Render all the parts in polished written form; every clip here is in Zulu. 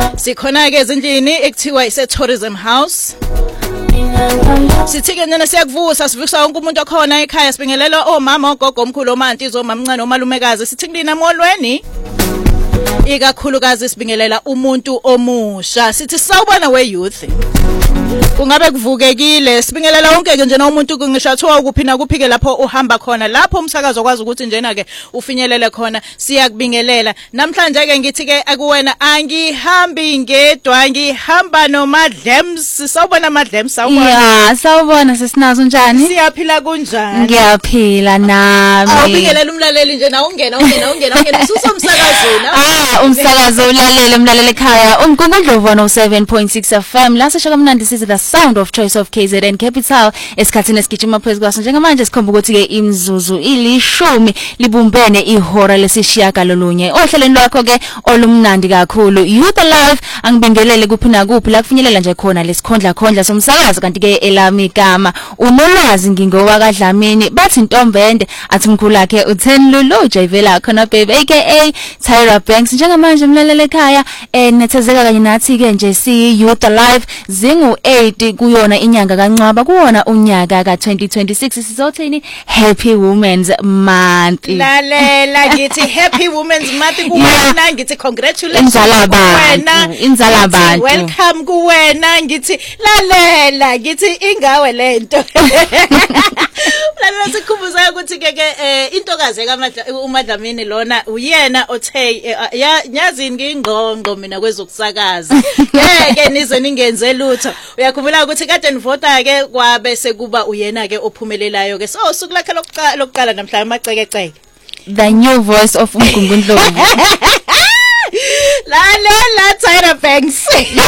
Sikhona ke ezindlini ekuthiwa ise Tourism House. Sithike nene siyakuvusa sivukisa wonke umuntu okhona ekhaya sibingelela omama ogogo omkhulu omanti omamncane omalumekazi sithi kulina molweni. Ikakhulukazi sibingelela umuntu omusha sithi sawubona we youth. Kungabe kuvukekile sibingelela wonke ke njena umuntu kungishathiwa ukuphina kuphike lapho uhamba khona lapho umsakazo okwazi ukuthi njena ke ufinyelele khona siyakubingelela namhlanje ke ngithi ke akuwena angihambi ngedwa ngihamba noMadlems sawubona Madlems sawubona ya sawubona sesinazo njani siyaphila kunjani ngiyaphila nami awubingelela umlaleli nje na ungena usomsakazweni umsakazo umlaleli ekhaya uNkundlovana 7.6 FM la sishaka mnandi sithi the sound of choice of KZN Capital esikhathini esigijima phezulu kwaso njengamanje sikhomba ukuthi ke imzuzu ilishumi libumbene ihora lesishiyagalolunye ohlelweni lwakho ke olumnandi kakhulu Youth Alive angibingelele kuphi na kuphi la kufinyelela nje khona lesikhondla somsakazo kanti ke elami igama unolwazi ngingowa kaDlamini bathi Ntombende athi mkhulu wakhe uThen Lulu Jayvela khona baby aka Tyra Banks njengamanje umlaleli ekhaya nethezeka kanye nathi ke nje si Youth Alive zingu8 kuyona inyanga kaNcwaba kuwona unyaka ka2026 sizothini Happy Women's Month lalela ngithi Happy Women's Month kuwena ngithi congratulations inzala abantu welcome kuwena ngithi lalela ngithi ingawe lento lalela sikhumbuza ukuthi ke intokazi kaMadlamini lona uyena othe nyazini ngingqongqo mina kwezokusakaza ngeke nize ningenze lutho uyakhumbula ukuthi kade nivota ke kwabe sekuba uyena ke ophumelelayo ke so usuku lakhe lokuqala namhlanje amacekeceke the new voice of uNgungundlovu la Tyra Banks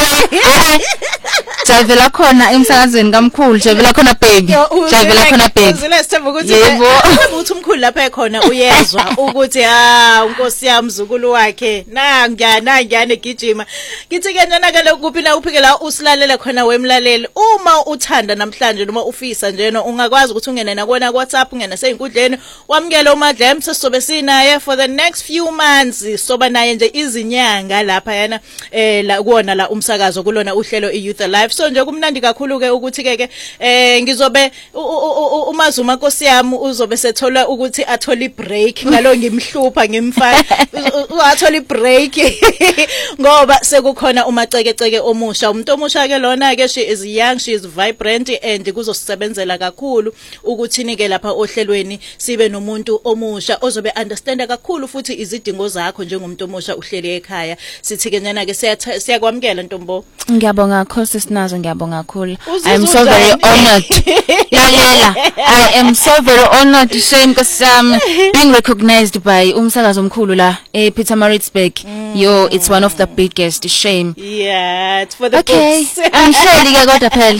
Jayvela khona emsakazweni kamkhulu Jayvela khona baby Jayvela khona baby uzile sithemba ukuthi ukuthi umkhulu lapha ekhona uyezwa ukuthi unkosi yami mzukulu wakhe ngiyane gijima ngithi ke njana ke lokuphi na uphike la usilalele khona wemlaleli uma uthanda namhlanje noma ufisa njeno ungakwazi ukuthi ungene nakona WhatsApp ungene seyinkundleni wamukele uMadlems sobe sinaye for the next few months soba naye nje izinyanga lapha yana la kuona la umsakazo kulona uhlelo iYouth Alive so nje kumnandi kakhulu ke ukuthi ke ngizobe uMazuma Nkosi yami uzobe sethola ukuthi athola ibreak ngalo ngimhlupha ngimfaka athola ibreak ngoba sekukhona umacekeceke omusha umuntu omusha ke lona ke she is young she is vibrant and kuzosebenzela kakhulu ukuthi nike lapha ohlelweni sibe nomuntu omusha ozobe understand kakhulu futhi izidingo zakho njengomuntu omusha uhleli ekhaya sithi ke njana ke siyakwamukela Ntombo ngiyabonga Khosi sinazo ngiyabonga kakhulu I am so very honored lalela I am so very honored to shame because being recognized by umsakazo omkhulu la ePietermaritzburg yo it's one of the biggest shame yeah it's for the okay books angihleli ke kodwa phela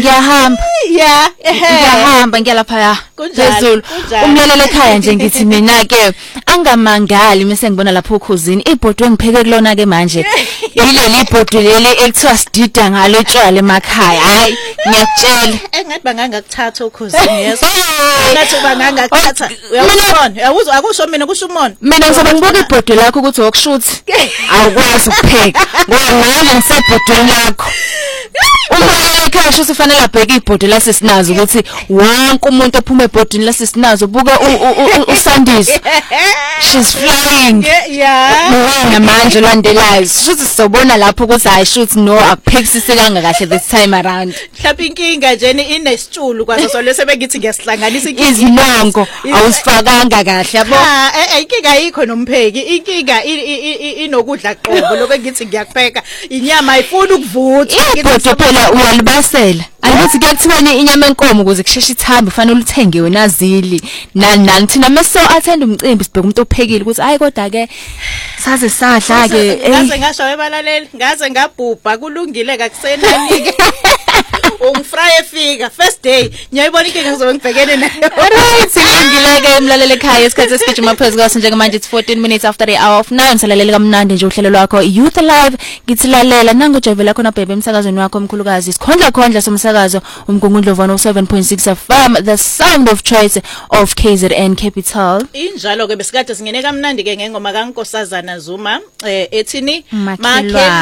ngiyahamba ngiyalapha phezulu umlalelo ekhaya nje ngithi mina ke angamangali mase ngibona lapho ukhuzini ibhodwe ngipheke kulona ke manje yileli ibhodwe leli ekuthiwa sidida ngalo etshwala emakhaya hayi ngiyakutshela engathi bangangakuthatha ukhuzini yeso ngathi bangangakuthatha uyabona uyawuzwa akusho mina kusho umona mina ngizobe ngibuka ibhodwe lakho ukuthi wokushuthi awukwazi ukupheka ngoba ngeke ngisebhodweni lakho uma ekhaya sho fanele abheke ibhodwe lasesinazo ukuthi wonke umuntu ophuma ebhodweni lasesinazo buka uSandiso she's flying yeah manje landelayo shuthi sizobona lapho ukuthi hayi shuthi no akuphekisise kanga kahle this time around mhlawumbe inkinga nje inesitshulu kwaso so lese bengithi ngiyasihlanganisa izinongo awusifakanga kahle yabo inkinga ayikho nompheki inkinga inokudla qobo lokho engithi ngiyakupheka inyama ayifuni ukuvuthwa ibhodwe phela uyalibasela Angithi kuyakuthiwani inyama enkomo ukuze kusheshe ithambe ufanele ulithenge wena zili nani thina mase attend umcimbi sibheka umuntu ophekile ukuthi hayi kodwa ke saze sadla ke ngaze ngasho webalaleli ngaze ngabhubha kulungile kakusenani ke ungifrye fika first day ngiyayibona inkinga ngizobe ngibhekene nayo right ngileke emlalele ekhaya isikhathi esigijima phezulu kwaso njengamanje it's 14 minutes after the hour of 9 salalele kamnandi nje uhlelo lwakho Youth Alive ngithilalela nangu Jayvela khona bhebe emsakazweni wakho omkhulukazi sikhondla somsakazo uMgungundlovana 7.6 FM the sound of choice of KZN Capital injalo ke besikade singene kamnandi ke ngengoma kaNkosazana Zuma ethini makhe